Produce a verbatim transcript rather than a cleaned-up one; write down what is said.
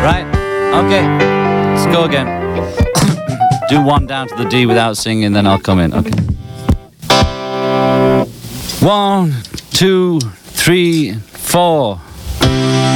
Right, okay, let's go again. Do one down to the D without singing, then I'll come in, okay. One, two, three, four.